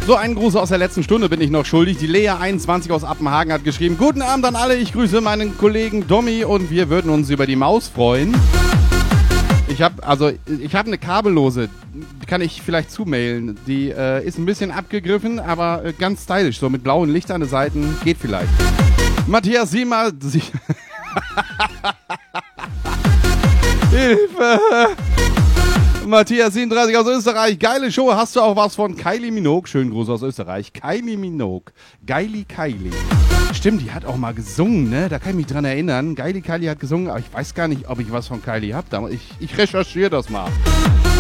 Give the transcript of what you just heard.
So, einen Gruß aus der letzten Stunde bin ich noch schuldig. Die Lea21 aus Appenhagen hat geschrieben: Guten Abend an alle, ich grüße meinen Kollegen Dommi und wir würden uns über die Maus freuen. Ich habe eine kabellose, die kann ich vielleicht zumailen. Die ist ein bisschen abgegriffen, aber ganz stylisch, so mit blauen Lichtern an den Seiten, geht vielleicht. Matthias Siemer... Hilfe! Matthias 37 aus Österreich. Geile Show. Hast du auch was von Kylie Minogue? Schönen Gruß aus Österreich. Kylie Minogue. Kylie. Stimmt, die hat auch mal gesungen, ne? Da kann ich mich dran erinnern. Kylie hat gesungen, aber ich weiß gar nicht, ob ich was von Kylie habe. Ich recherchiere das mal.